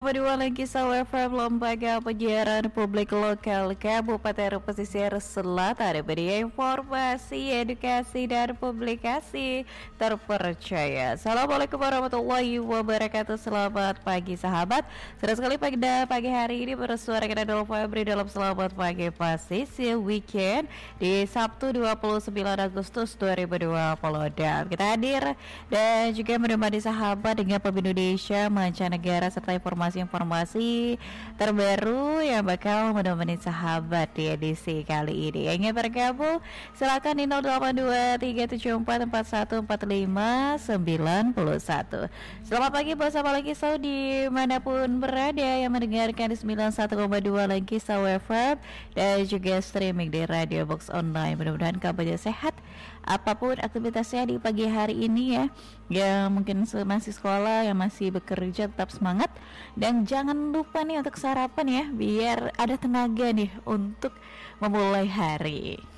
102,2 Langkisau FM Lembaga Penyiaran Publik Lokal Kabupaten Pesisir Selatan. Media informasi, edukasi, dan publikasi terpercaya. Assalamualaikum warahmatullahi wabarakatuh. Selamat pagi sahabat. Senang sekali pada pagi hari ini bersuara kita Febri dalam Selamat Pagi Pasisi Weekend di Sabtu 29 Agustus 2020. Dan kita hadir dan juga menemani sahabat dengan pemimpin Indonesia, mancanegara, serta informasi-informasi terbaru yang bakal menemani sahabat di edisi kali ini. Yang ingin bergabung silakan di 082374414591. Selamat pagi bersama Langkisau dimanapun berada yang mendengarkan di 91,2 Langkisau FM dan juga streaming di Radio Box Online. Mudah-mudahan kabarnya sehat apapun aktivitasnya di pagi hari ini ya. Yang mungkin masih sekolah, yang masih bekerja, tetap semangat. Dan jangan lupa nih untuk sarapan ya, biar ada tenaga nih untuk memulai hari.